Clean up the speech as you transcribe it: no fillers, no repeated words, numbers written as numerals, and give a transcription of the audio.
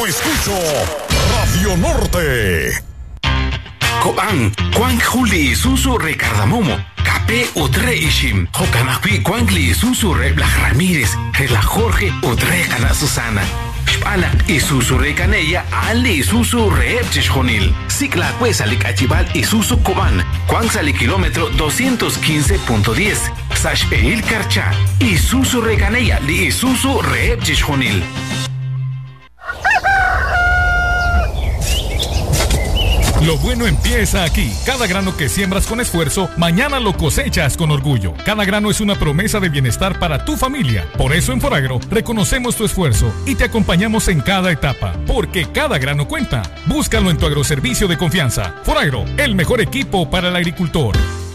escucho Radio Norte. Koan, Juan Juli Susu Recardamomo, Capé Utre Ishim, Jocanaqui Juanli Susu Rebla Ramírez, Rela Jorge Utre Cana Susana. Spala Isuzu Recaneya, Ali Isuzu Reepchichonil. Cicla Cuesalic Achibal Isuzu Coban, Cuanzali kilómetro 215.10. Sashpeil Carcha, Isuzu Recaneya, Li Isuzu Reepchichonil. Lo bueno empieza aquí. Cada grano que siembras con esfuerzo, mañana lo cosechas con orgullo. Cada grano es una promesa de bienestar para tu familia. Por eso en Foragro reconocemos tu esfuerzo y te acompañamos en cada etapa, porque cada grano cuenta. Búscalo en tu agroservicio de confianza. Foragro, el mejor equipo para el agricultor.